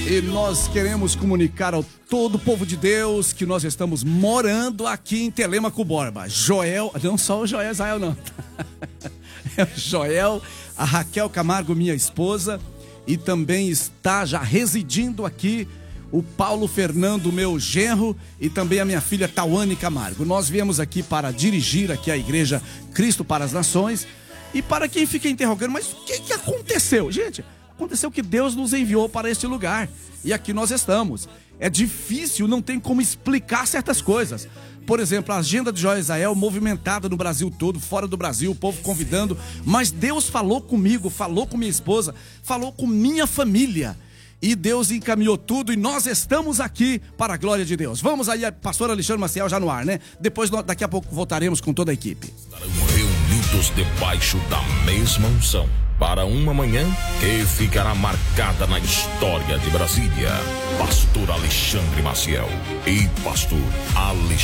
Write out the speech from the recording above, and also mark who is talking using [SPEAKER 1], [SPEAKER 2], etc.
[SPEAKER 1] E nós queremos comunicar ao todo o povo de Deus que nós estamos morando aqui em Telêmaco Borba. Joel, não só o Joel Israel não. É o Joel, a Raquel Camargo, minha esposa, e também está já residindo aqui o Paulo Fernando, meu genro, e também a minha filha Tawane Camargo. Nós viemos aqui para dirigir aqui a igreja Cristo para as Nações. E para quem fica interrogando, mas o que aconteceu? Gente, aconteceu que Deus nos enviou para este lugar. E aqui nós estamos. É difícil, não tem como explicar certas coisas. Por exemplo, a agenda de Joel Israel movimentada no Brasil todo, fora do Brasil, o povo convidando. Mas Deus falou comigo, falou com minha esposa, falou com minha família. E Deus encaminhou tudo e nós estamos aqui para a glória de Deus. Vamos aí, pastor Alexandre Maciel já no ar, né? Depois, daqui a pouco, voltaremos com toda a equipe.
[SPEAKER 2] Estarão reunidos debaixo da mesma unção para uma manhã que ficará marcada na história de Brasília. Pastor Alexandre Maciel e pastor Alexandre